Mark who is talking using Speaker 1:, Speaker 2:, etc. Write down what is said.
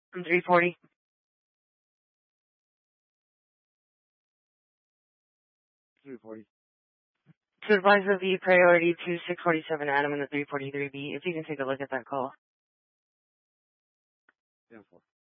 Speaker 1: I'm 340. Supervisor V, priority to 647 Adam in the 343B. If you can take a look at that call.